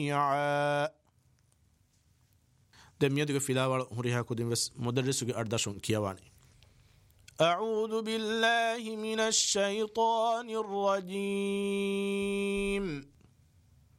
دميدك في لاول هريها كودين بس مدرسك أرداشون كيواني. أعوذ بالله من الشيطان الرجيم.